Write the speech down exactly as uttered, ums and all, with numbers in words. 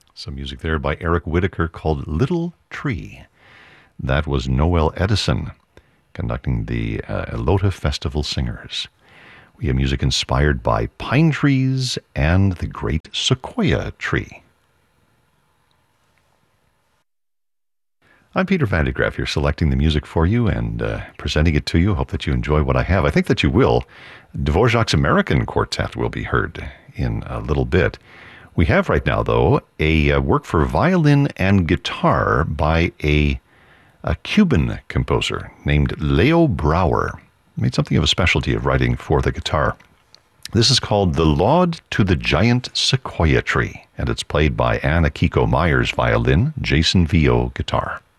Some music there by Eric Whitacre called Little Tree. That was Noel Edison conducting the uh, Elota Festival Singers. We have music inspired by pine trees and the great sequoia tree. I'm Peter Van de Graaff here, selecting the music for you and uh, presenting it to you. Hope that you enjoy what I have. I think that you will. Dvorak's American Quartet will be heard in a little bit. We have right now, though, a uh, work for violin and guitar by a, a Cuban composer named Leo Brouwer. Made something of a specialty of writing for the guitar. This is called The Laud to the Giant Sequoia Tree, and it's played by Anna Kiko Myers violin, Jason Vio guitar.